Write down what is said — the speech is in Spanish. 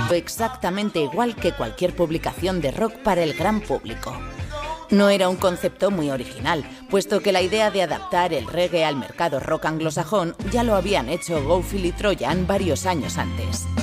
exactamente igual que cualquier publicación de rock para el gran público. No era un concepto muy original, puesto que la idea de adaptar el reggae al mercado rock anglosajón ya lo habían hecho Goldfield y Trojan varios años antes.